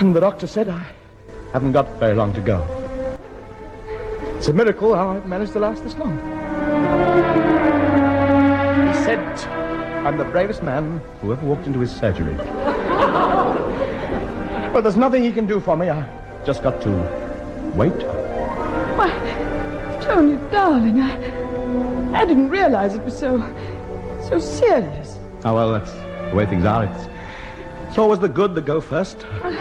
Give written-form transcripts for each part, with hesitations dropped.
The doctor said I haven't got very long to go. It's a miracle how I've managed to last this long. He said I'm the bravest man who ever walked into his surgery. But there's nothing he can do for me. I just got to wait. Why, Tony, darling, I didn't realize it was so serious. Oh, well, that's the way things are. It's always the good that go first.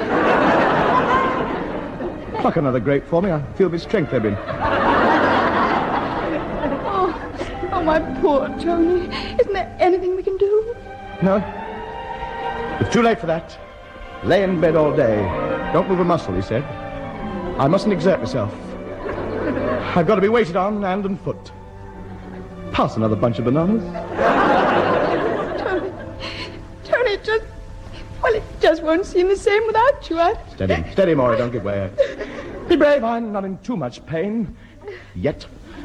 Pluck another grape for me. I feel my strength ebbing. Oh, my poor Tony. Isn't there anything we can do? No. It's too late for that. Lay in bed all day. Don't move a muscle, he said. I mustn't exert myself. I've got to be waited on hand and foot. Pass another bunch of bananas. Tony, it just won't seem the same without you. Steady, Maury, don't give way. Be brave, I'm not in too much pain. Yet.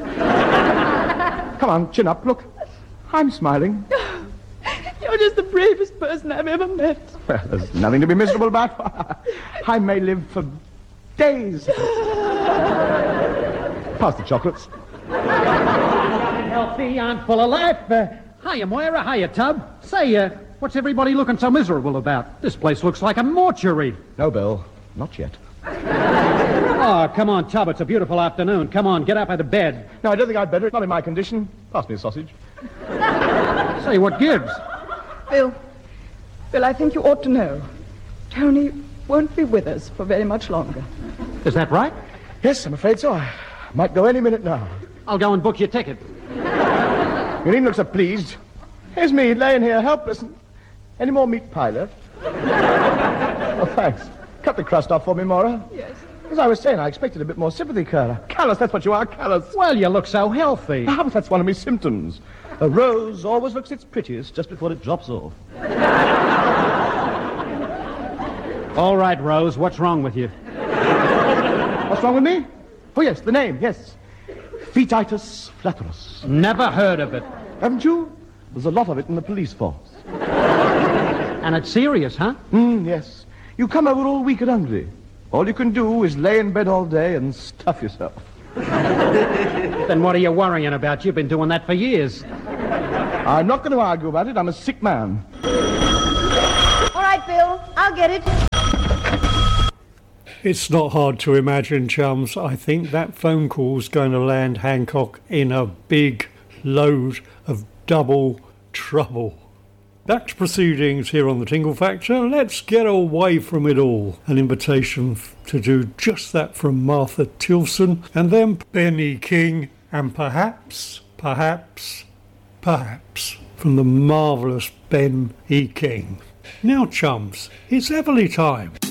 Come on, chin up, look. I'm smiling. You're just the bravest person I've ever met. Well, there's nothing to be miserable about. I may live for days. Pass the chocolates. Healthy and full of life. Hiya, Moira. Hiya, Tub. Say, what's everybody looking so miserable about? This place looks like a mortuary. No, Bill. Not yet. Oh, come on, Tub. It's a beautiful afternoon. Come on, get up out of bed. No, I don't think I'd better. It's not in my condition. Pass me a sausage. Say, what gives? Bill, I think you ought to know. Tony won't be with us for very much longer. Is that right? Yes, I'm afraid so. I might go any minute now. I'll go and book your ticket. You needn't look so pleased. Here's me, laying here, helpless. Any more meat pie left? Oh, thanks. Cut the crust off for me, Maura. Yes. As I was saying, I expected a bit more sympathy, Clara. Callous, that's what you are, callous. Well, you look so healthy. Ah, but that's one of my symptoms. A rose always looks its prettiest just before it drops off. All right, Rose, what's wrong with you? What's wrong with me? Oh, yes, the name, yes. Foetitis flaturus. Never heard of it. Haven't you? There's a lot of it in the police force. And it's serious, huh? Yes. You come over all weak and hungry. All you can do is lay in bed all day and stuff yourself. Then what are you worrying about? You've been doing that for years. I'm not going to argue about it. I'm a sick man. All right, Bill. I'll get it. It's not hard to imagine, chums. I think that phone call's going to land Hancock in a big load of double trouble. Back to proceedings here on the Tingle Factor. Let's get away from it all. An invitation to do just that from Martha Tilson, and then Benny King, and perhaps from the marvellous Ben E. King. Now, chums, it's Everly time.